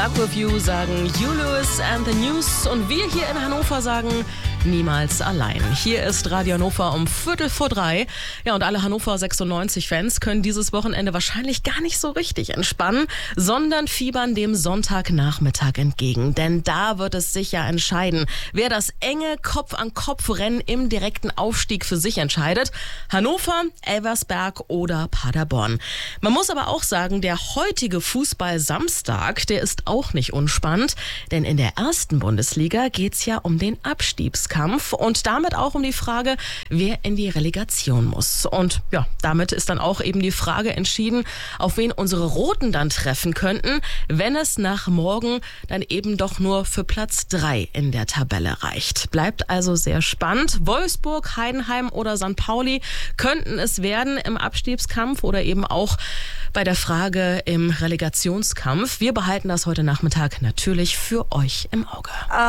Up With You sagen Julius and the News und wir hier in Hannover sagen niemals allein. Hier ist Radio Hannover um 2:45. Ja, und alle Hannover 96-Fans können dieses Wochenende wahrscheinlich gar nicht so richtig entspannen, sondern fiebern dem Sonntagnachmittag entgegen. Denn da wird es sicher entscheiden, wer das enge Kopf-an-Kopf-Rennen im direkten Aufstieg für sich entscheidet. Hannover, Elversberg oder Paderborn. Man muss aber auch sagen, der heutige Fußball-Samstag, der ist auch nicht unspannend, denn in der ersten Bundesliga geht's ja um den Abstiegskampf und damit auch um die Frage, wer in die Relegation muss. Und ja, damit ist dann auch eben die Frage entschieden, auf wen unsere Roten dann treffen könnten, wenn es nach morgen dann eben doch nur für Platz 3 in der Tabelle reicht. Bleibt also sehr spannend. Wolfsburg, Heidenheim oder St. Pauli könnten es werden im Abstiegskampf oder eben auch bei der Frage im Relegationskampf. Wir behalten das heute Nachmittag natürlich für euch im Auge.